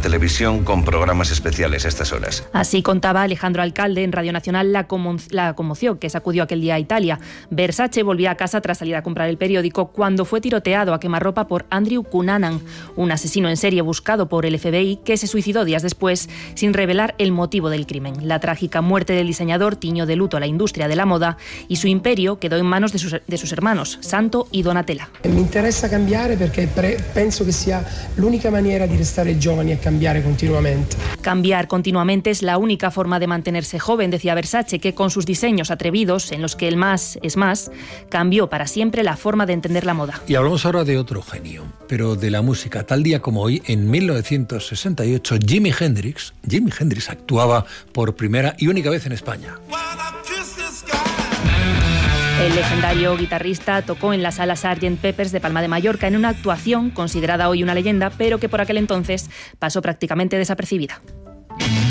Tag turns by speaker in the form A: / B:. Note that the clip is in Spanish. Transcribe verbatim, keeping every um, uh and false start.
A: televisión con programas especiales a estas horas.
B: Así contaba Alejandro Alcalde en Radio Nacional la, como la conmoción que sacudió aquel día a Italia. Versace volvía a casa tras salir a comprar el periódico cuando fue tiroteado a quemarropa por Andrew Cunanan, un asesino en serie buscado por el F B I que se suicidó días después sin revelar el motivo del crimen. La trágica muerte del diseñador tiñó de luto a la industria de la moda y su imperio quedó en manos de sus, de sus hermanos, Santo y Donatella.
C: Mi interesa cambiare perché penso che sia l'unica maniera di restare giovani e cambiare continuamente.
B: Cambiar continuamente es la única forma de mantenerse joven, decía Versace, que con sus diseños atrevidos, en los que el más es más, cambió para siempre la forma de entender la moda.
D: Y hablamos ahora de otro genio, pero de la música. Tal día como hoy, en mil novecientos sesenta y ocho, Jimi Hendrix, Jimi Hendrix actuaba por primera y única vez en España.
B: El legendario guitarrista tocó en la sala Sargent Peppers de Palma de Mallorca en una actuación considerada hoy una leyenda, pero que por aquel entonces pasó prácticamente desapercibida.